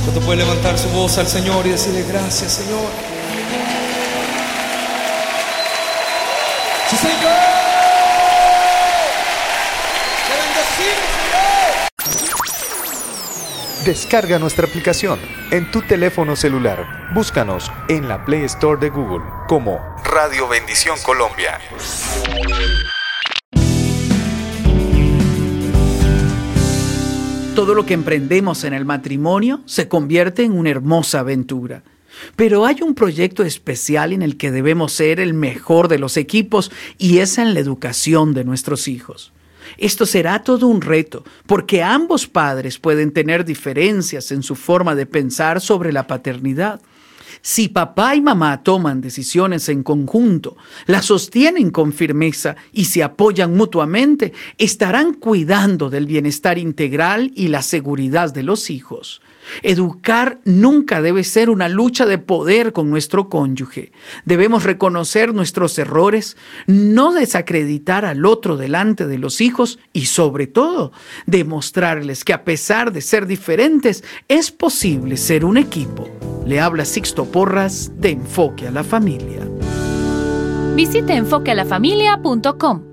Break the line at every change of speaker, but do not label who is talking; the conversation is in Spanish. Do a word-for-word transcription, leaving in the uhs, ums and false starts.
Usted puede levantar su voz al Señor y decirle gracias, Señor. Sí, Señor. Te bendecimos,
Señor. Descarga nuestra aplicación en tu teléfono celular. Búscanos en la Play Store de Google como Radio Bendición Colombia.
Todo lo que emprendemos en el matrimonio se convierte en una hermosa aventura. Pero hay un proyecto especial en el que debemos ser el mejor de los equipos y es en la educación de nuestros hijos. Esto será todo un reto, porque ambos padres pueden tener diferencias en su forma de pensar sobre la paternidad. Si papá y mamá toman decisiones en conjunto, las sostienen con firmeza y se apoyan mutuamente, estarán cuidando del bienestar integral y la seguridad de los hijos. Educar nunca debe ser una lucha de poder con nuestro cónyuge. Debemos reconocer nuestros errores, no desacreditar al otro delante de los hijos y, sobre todo, demostrarles que a pesar de ser diferentes, es posible ser un equipo. Le habla Sixto Porras de Enfoque a la Familia.
Visite enfoque a la familia punto com.